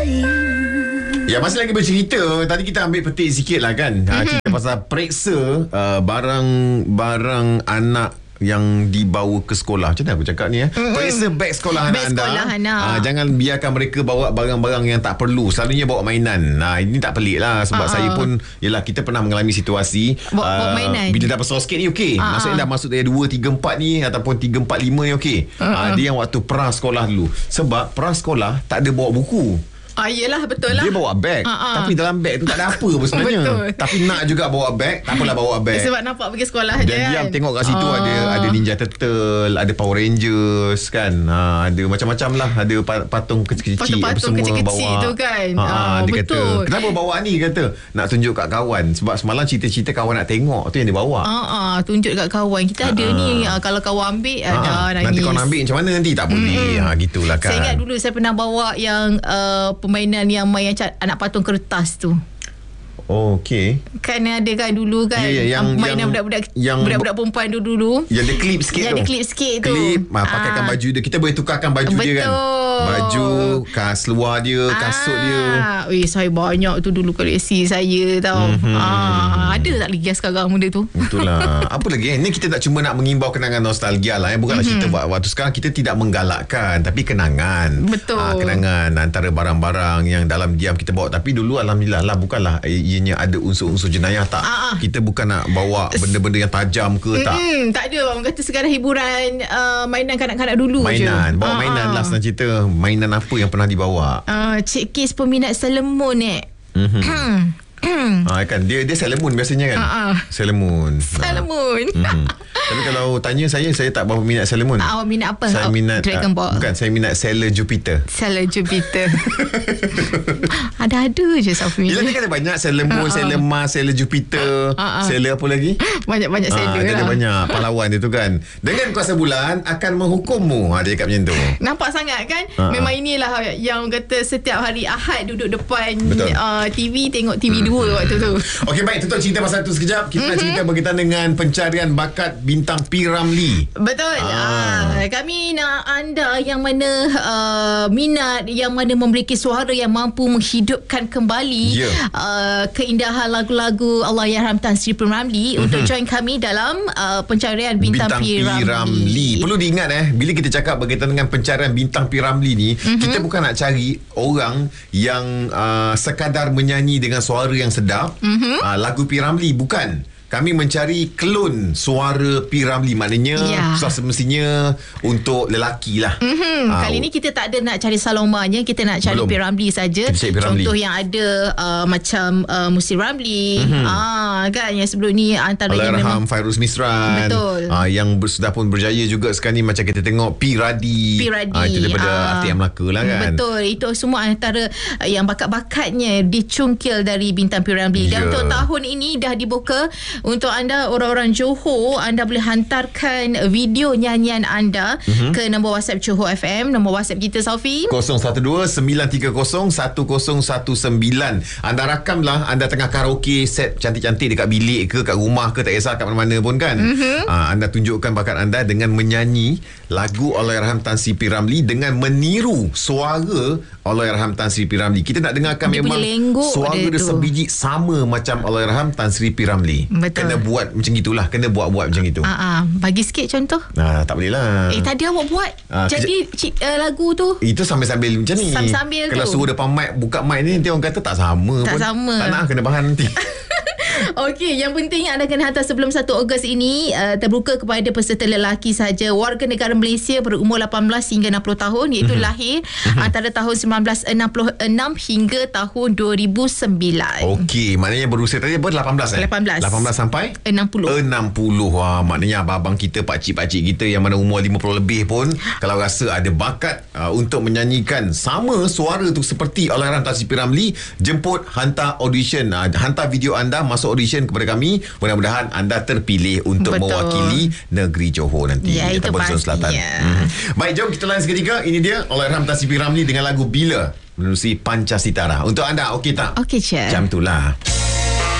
Ya, masih lagi bercerita. Tadi kita ambil petik sikit lah kan. Cerita pasal periksa barang anak yang dibawa ke sekolah. Macam mana aku cakap ni periksa beg sekolah anak anda. Jangan biarkan mereka bawa barang-barang yang tak perlu. Selalunya bawa mainan. Ini tak pelik lah. Sebab saya pun, yelah, kita pernah mengalami situasi bawa mainan. bila dah besar sikit ni okey. Maksudnya dah masuk dari 2, 3, 4 ni ataupun 3, 4, 5 ni okey. Dia yang waktu pra sekolah dulu. Sebab pra sekolah tak ada bawa buku. Yelah, betul lah. Dia bawa beg. Tapi dalam beg tu tak ada apa pun sebenarnya. Betul. Tapi nak juga bawa beg. Tak apalah bawa beg. Sebab nampak pergi sekolah je dia kan. tengok kat situ ada Ninja Turtle, ada Power Rangers kan. Ada macam-macam lah. Ada patung kecil-kecil apa semua kecil-kecil bawa tu kan. Dia betul. kata, kenapa bawa ni? Kata nak tunjuk kat kawan. Sebab semalam cerita-cerita kawan nak tengok tu yang dia bawa. Tunjuk kat kawan. Kita ada ni. Kalau kawan ambil nangis. Nanti kawan ambil macam mana nanti? Tak boleh. Gitulah kan. Saya ingat dulu saya pernah bawa yang permainan yang anak patung kertas tu. Oh, okey. Kan ada kan dulu kan. Yang mainan budak-budak perempuan dulu. Yang ada klip sikit tu. Yang ada klip sikit tu. Pakaikan baju dia. Kita boleh tukarkan baju dia kan. Baju, seluar dia, kasut dia. Saya banyak tu dulu koleksi saya tau. Ada tak lagi sekarang benda tu? Betul lah. Apa lagi ni kita tak cuma nak mengimbau kenangan nostalgia lah. Bukanlah cerita waktu sekarang kita tidak menggalakkan, tapi kenangan. Betul. Kenangan antara barang-barang yang dalam diam kita bawa. Tapi dulu alhamdulillah lah, bukanlah ianya ada unsur-unsur jenayah tak. Kita bukan nak bawa benda-benda yang tajam ke tak. Tak ada. Orang kata sekadar hiburan, mainan kanak-kanak dulu je. Bawa mainan lah senang cerita. Mainan apa yang pernah dibawa? Cik Kis peminat Salemon kan dia Sailor Moon biasanya kan. Sailor Moon. Tapi kalau tanya saya tak berapa minat Sailor Moon. Awak minat apa? Saya minat Dragon Ball. Bukan, saya minat Sailor Jupiter. Sailor Jupiter. Ada je Safi. Yelah, dia ada banyak Sailor Moon, Sailor Mars, Sailor Jupiter, Sailor apa lagi? Banyak Sailor lah. Ada banyak pahlawan dia tu kan. Dengan kuasa bulan akan menghukummu. Dia cakap macam tu. Nampak sangat kan? Memang inilah yang kata setiap hari Ahad duduk depan TV, tengok TV2 waktu tu. Okey, baik, tutup cerita pasal tu sekejap. Kita nak cerita berkaitan dengan pencarian bakat bintang P. Ramlee. Betul. Kami nak anda yang mana minat, yang mana memiliki suara yang mampu menghidupkan kembali keindahan lagu-lagu Allahyarham Tan Sri P. Ramlee untuk join kami dalam pencarian bintang P. Ramlee. Perlu diingat bila kita cakap berkaitan dengan pencarian bintang P. Ramlee ni, kita bukan nak cari orang yang sekadar menyanyi dengan suara yang sedap, lagu P. Ramlee, bukan. Kami mencari klon suara P. Ramlee. Maknanya semestinya untuk lelaki lah. Kali ni kita tak ada nak cari Salomanya. Kita nak cari P. Ramlee saja. Contoh yang ada macam Musi Ramlee, kan, yang sebelum ni antaranya Allahyarham Fairuz Misran. Betul. Yang sudah pun berjaya juga sekarang ni, macam kita tengok P. Radi. Itu daripada RTM Melaka lah kan. Betul. Itu semua antara yang bakat-bakatnya dicungkil dari bintang P. Ramlee. Dan untuk tahun ini dah dibuka untuk anda orang-orang Johor. Anda boleh hantarkan video nyanyian anda ke nombor WhatsApp Johor FM. Nombor WhatsApp kita, Sofi, 012-930-1019. Anda rakamlah anda tengah karaoke set cantik-cantik dekat bilik ke, kat rumah ke, tak kisah kat mana-mana pun kan. Anda tunjukkan bakat anda dengan menyanyi lagu Allahyarham Tan Sri P. Ramlee dengan meniru suara Allahyarham Tan Sri P. Ramlee. Kita nak dengarkan dia memang suara dia sebiji sama macam Allahyarham Tan Sri P. Ramlee. Kena buat macam gitulah. Kena buat macam itu. Bagi sikit contoh. Tak boleh lah. Tadi awak buat jadi lagu tu. Itu sambil-sambil macam ni. Sambil kalau tu. suruh depan mic, buka mic ni, nanti orang kata tak sama. Tak sama. Tak nak kena bahan nanti. Okey, yang penting anda kena hantar sebelum 1 Ogos ini. Terbuka kepada peserta lelaki saja, warga negara Malaysia berumur 18 hingga 60 tahun, iaitu lahir antara tahun 1966 hingga tahun 2009. Okey, maknanya berusia tadi apa? 18 18 sampai 60. Wah, maknanya abang-abang kita, pakcik-pakcik kita yang mana umur 50 lebih pun, kalau rasa ada bakat untuk menyanyikan sama suara tu seperti Allahyarham Tan Sri P. Ramlee, jemput, hantar audition, hantar video anda masuk audition kepada kami. Mudah-mudahan anda terpilih untuk mewakili negeri Johor nanti, itu Zon Selatan. Baik, jom kita lain seketika. Ini dia Allahyarham Tan Sri P. Ramlee dengan lagu Bila menerusi Pancasitara. Untuk anda, okey tak? Okey, Cik. Jam itulah.